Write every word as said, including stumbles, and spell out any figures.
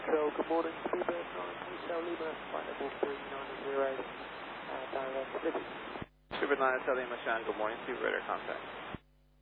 Control, good morning, Speedbird nine, Hotel Lima, flight level three nine zero, uh, direct City. Speedbird nine, Hotel Lima, Sean, good morning, Speedbird contact.